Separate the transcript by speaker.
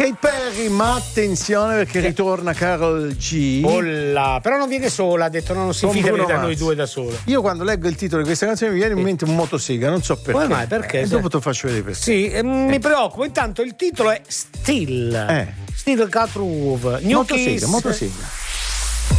Speaker 1: Katy Perry, ma attenzione perché ritorna Karol G.
Speaker 2: Olla, però non viene sola, ha detto non si fida da noi due da solo.
Speaker 1: Io quando leggo il titolo di questa canzone mi viene in mente un motosega, non so perché.
Speaker 2: Come mai? Perché?
Speaker 1: Dopo te lo faccio vedere perché.
Speaker 2: Sì, mi preoccupo. Intanto il titolo è Still. Still Got Groove. New Kiss.
Speaker 1: Motosega.